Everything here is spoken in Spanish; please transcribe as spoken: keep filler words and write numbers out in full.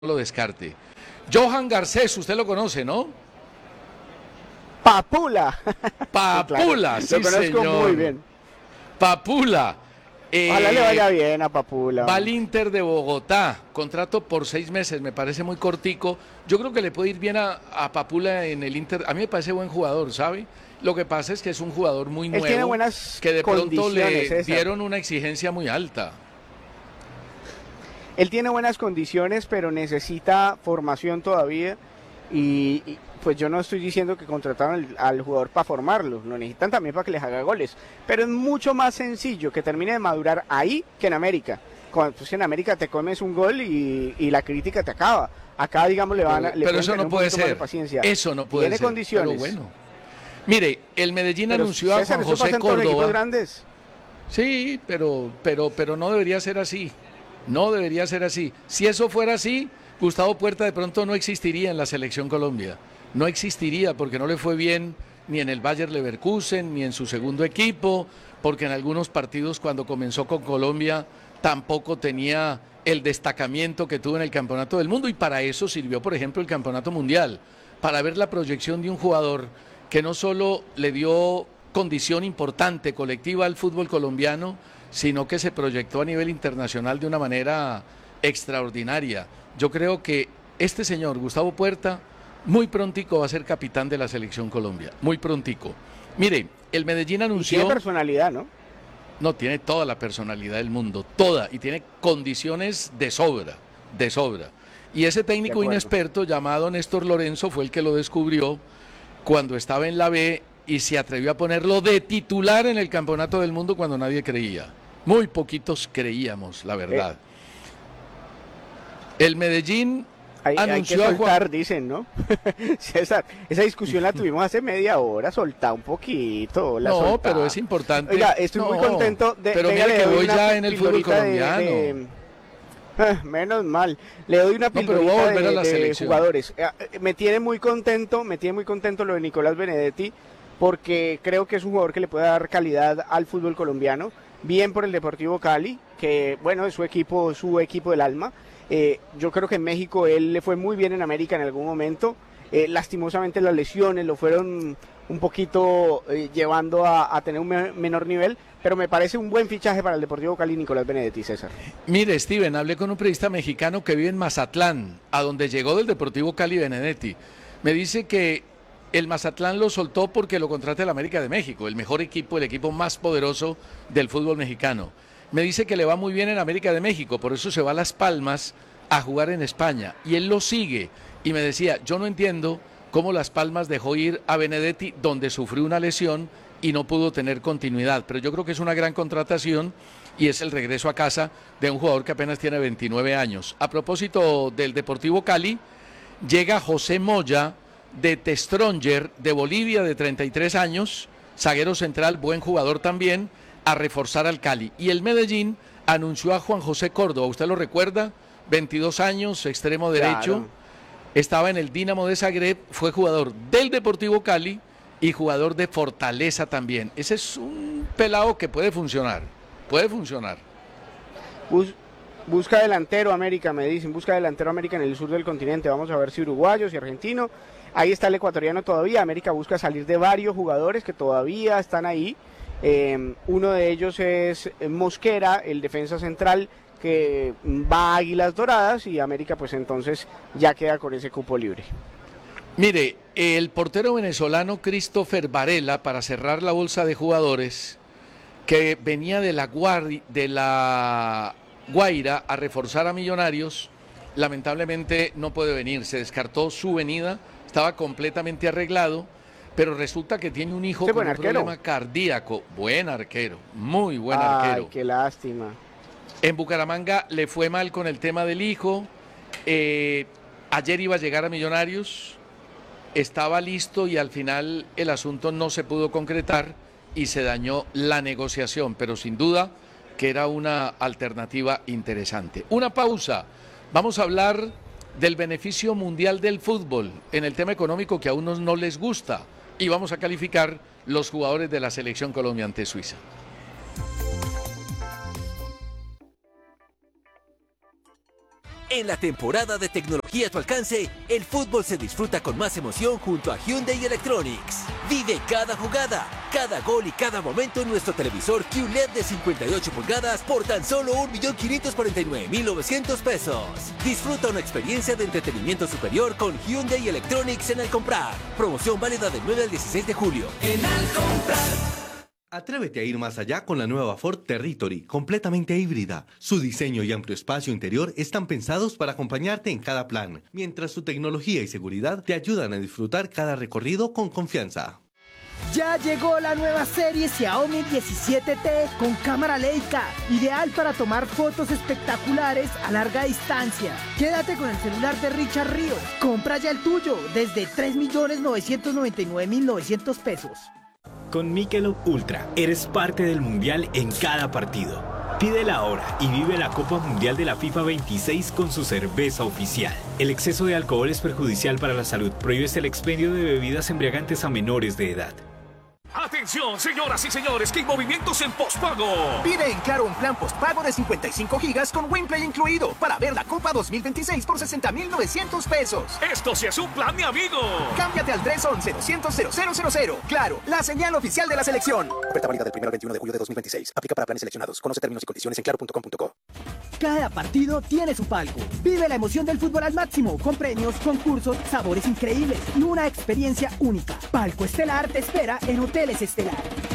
lo descarte. Johan Garcés, usted lo conoce, ¿no? Papula. Papula, sí, sí, claro. Lo conozco señor. muy bien. Papula. Eh, Ojalá le vaya bien a Papula. Va al Inter de Bogotá, contrato por seis meses, me parece muy cortico. Yo creo que le puede ir bien a, a Papula en el Inter. A mí me parece buen jugador, ¿sabe? Lo que pasa es que es un jugador muy Él nuevo, tiene buenas que de pronto le César. dieron una exigencia muy alta. Él tiene buenas condiciones, pero necesita formación todavía. Y, y pues yo no estoy diciendo que contrataron al, al jugador para formarlo, lo necesitan también para que les haga goles. Pero es mucho más sencillo que termine de madurar ahí que en América. Cuando pues, en América te comes un gol y, y la crítica te acaba. Acá, digamos, le van a. Pero, le pero eso no un puede ser. Paciencia. Eso no puede tiene ser. Condiciones. Pero bueno. Mire, el Medellín pero, anunció César, a Juan José Córdoba. Grandes. Sí, pero, pero, pero no debería ser así. No debería ser así. Si eso fuera así, Gustavo Puerta de pronto no existiría en la Selección Colombia. No existiría porque no le fue bien ni en el Bayer Leverkusen, ni en su segundo equipo, porque en algunos partidos cuando comenzó con Colombia tampoco tenía el destacamiento que tuvo en el Campeonato del Mundo, y para eso sirvió, por ejemplo, el Campeonato Mundial, para ver la proyección de un jugador que no solo le dio condición importante colectiva al fútbol colombiano, sino que se proyectó a nivel internacional de una manera extraordinaria. Yo creo que este señor, Gustavo Puerta, muy prontico va a ser capitán de la Selección Colombia, muy prontico. Mire, el Medellín anunció... Y tiene personalidad, ¿no? No, tiene toda la personalidad del mundo, toda, y tiene condiciones de sobra, de sobra. Y ese técnico inexperto llamado Néstor Lorenzo fue el que lo descubrió cuando estaba en la B y se atrevió a ponerlo de titular en el Campeonato del Mundo cuando nadie creía. Muy poquitos creíamos, la verdad. Eh. El Medellín hay, anunció hay que soltar, a Juan... dicen, ¿no? César, esa discusión la tuvimos hace media hora, soltá un poquito. La no, soltá. pero es importante. Oiga, estoy no, muy contento de... Pero mire que voy ya en el fútbol colombiano. De, de, eh, menos mal. Le doy una pildorita no, de, de selección. jugadores. Eh, me tiene muy contento, me tiene muy contento lo de Nicolás Benedetti, porque creo que es un jugador que le puede dar calidad al fútbol colombiano. Bien por el Deportivo Cali, que bueno, es su equipo, su equipo del alma. Eh, yo creo que en México él le fue muy bien en América en algún momento. Eh, lastimosamente las lesiones lo fueron un poquito eh, llevando a, a tener un me menor nivel, pero me parece un buen fichaje para el Deportivo Cali, Nicolás Benedetti, César. Mire, Steven, hablé con un periodista mexicano que vive en Mazatlán, a donde llegó del Deportivo Cali Benedetti. Me dice que el Mazatlán lo soltó porque lo contrata el América de México, el mejor equipo, el equipo más poderoso del fútbol mexicano. Me dice que le va muy bien en América de México, por eso se va a Las Palmas a jugar en España. Y él lo sigue. Y me decía, yo no entiendo cómo Las Palmas dejó ir a Benedetti, donde sufrió una lesión y no pudo tener continuidad. Pero yo creo que es una gran contratación y es el regreso a casa de un jugador que apenas tiene veintinueve años. A propósito del Deportivo Cali, llega José Moya, de Testronger, de Bolivia, de treinta y tres años, zaguero central, buen jugador también, a reforzar al Cali. Y el Medellín anunció a Juan José Córdoba, ¿usted lo recuerda? veintidós años, extremo derecho, claro. Estaba en el Dinamo de Zagreb, fue jugador del Deportivo Cali y jugador de Fortaleza también. Ese es un pelado que puede funcionar, puede funcionar. Bus busca delantero América, me dicen, busca delantero América en el sur del continente. Vamos a ver si uruguayo, si argentino. Ahí está el ecuatoriano todavía. América busca salir de varios jugadores que todavía están ahí. Eh, uno de ellos es Mosquera, el defensa central, que va a Águilas Doradas, y América pues entonces ya queda con ese cupo libre. Mire, el portero venezolano Christopher Varela, para cerrar la bolsa de jugadores, que venía de la, Guardi, de la Guaira a reforzar a Millonarios, lamentablemente no puede venir, se descartó su venida, estaba completamente arreglado, pero resulta que tiene un hijo con un problema cardíaco. Buen arquero, muy buen Ay, arquero. Ay, qué lástima. En Bucaramanga le fue mal con el tema del hijo. Eh, ayer iba a llegar a Millonarios, estaba listo y al final el asunto no se pudo concretar y se dañó la negociación, pero sin duda que era una alternativa interesante. Una pausa. Vamos a hablar del beneficio mundial del fútbol en el tema económico que a unos no les gusta, y vamos a calificar los jugadores de la Selección Colombia ante Suiza. En la temporada de tecnología a tu alcance, el fútbol se disfruta con más emoción junto a Hyundai Electronics. Vive cada jugada, cada gol y cada momento en nuestro televisor Q L E D de cincuenta y ocho pulgadas por tan solo un millón quinientos cuarenta y nueve mil novecientos pesos. Disfruta una experiencia de entretenimiento superior con Hyundai Electronics en Al Comprar. Promoción válida del nueve al dieciséis de julio. En Al Comprar. Atrévete a ir más allá con la nueva Ford Territory, completamente híbrida. Su diseño y amplio espacio interior están pensados para acompañarte en cada plan, mientras su tecnología y seguridad te ayudan a disfrutar cada recorrido con confianza. Ya llegó la nueva serie Xiaomi diecisiete T con cámara Leica, ideal para tomar fotos espectaculares a larga distancia. Quédate con el celular de Richard Ríos. Compra ya el tuyo desde tres millones novecientos noventa y nueve mil novecientos pesos. Con Michelob Ultra, eres parte del Mundial en cada partido. Pídela ahora y vive la Copa Mundial de la FIFA veintiséis con su cerveza oficial. El exceso de alcohol es perjudicial para la salud. Prohíbes el expendio de bebidas embriagantes a menores de edad. Atención, señoras y señores, que hay movimientos en postpago. Pide en Claro un plan postpago de cincuenta y cinco gigas con WinPlay incluido para ver la Copa dos mil veintiséis por sesenta mil novecientos pesos. Esto sí es un plan, mi amigo. Cámbiate al tres once doscientos cero cero cero cero. Claro, la señal oficial de la selección. Oferta válida del primero al veintiuno de julio de dos mil veintiséis. Aplica para planes seleccionados. Conoce términos y condiciones en claro punto com punto co. Cada partido tiene su palco. Vive la emoción del fútbol al máximo, con premios, concursos, sabores increíbles y una experiencia única. Palco Estelar te espera en Hoteles Estelar.